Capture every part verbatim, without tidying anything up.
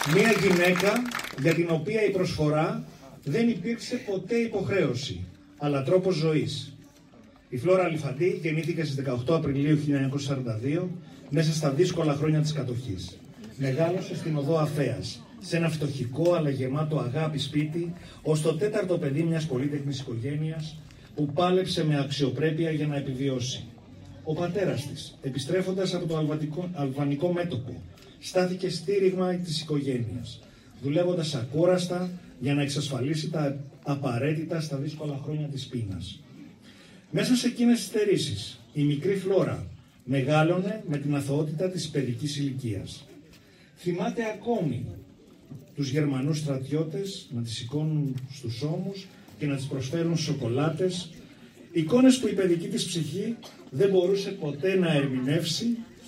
Μία γυναίκα για την οποία η προσφορά δεν υπήρξε ποτέ υποχρέωση, αλλά τρόπος ζωής. Η Φλόρα Αλιφαντή γεννήθηκε στις δεκαοκτώ Απριλίου χίλια εννιακόσια σαράντα δύο, μέσα στα δύσκολα χρόνια της κατοχής. Μεγάλωσε στην οδό Αφέας, σε ένα φτωχικό αλλά γεμάτο αγάπη σπίτι, ως το τέταρτο παιδί μιας πολύτεκνης οικογένειας που πάλεψε με αξιοπρέπεια για να επιβιώσει. Ο πατέρας της, επιστρέφοντας από το αλβανικό, αλβανικό μέτωπο, στάθηκε στήριγμα της οικογένειας, δουλεύοντας ακούραστα για να εξασφαλίσει τα απαραίτητα στα δύσκολα χρόνια της πείνας. Μέσα σε εκείνες τις στερήσεις, η μικρή Φλόρα μεγάλωνε με την αθωότητα της παιδικής ηλικίας. Θυμάται ακόμη τους Γερμανούς στρατιώτες να τις σηκώνουν στους ώμους και να τις προσφέρουν σοκολάτες, εικόνες που η παιδική της ψυχή δεν μπορούσε ποτέ να ερμηνεύσει,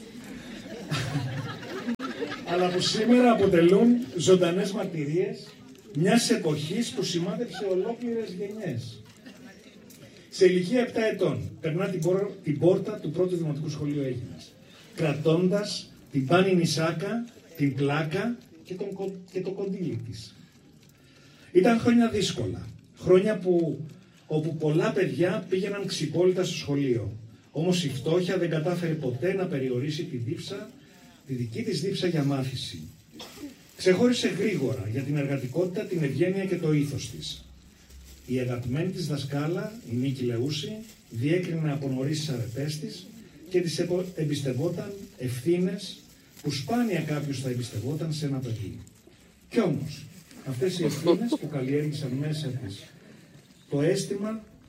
αλλά που σήμερα αποτελούν ζωντανές μαρτυρίες μιας εποχής που σημάδεψε ολόκληρες γενιές. Σε ηλικία επτά ετών περνά την, πόρ, την πόρτα του πρώτου δημοτικού σχολείου Αίγινας, κρατώντας την πάνινη σάκα, την πλάκα και, τον, και το κοντήλι της. Ήταν χρόνια δύσκολα, χρόνια που, όπου πολλά παιδιά πήγαιναν ξυπόλυτα στο σχολείο. Όμως η φτώχεια δεν κατάφερε ποτέ να περιορίσει τη δίψα, τη δική της δίψα για μάθηση. Ξεχώρισε γρήγορα για την εργατικότητα, την ευγένεια και το ήθος της. Η αγαπημένη της δασκάλα, η Νίκη Λεούση, διέκρινε από νωρίς τις αρετές της και της εμπιστευόταν ευθύνες που σπάνια κάποιος θα εμπιστευόταν σε ένα παιδί. Κι όμως, αυτές οι ευθύνες που καλλιέργησαν μέσα της το αίσθημα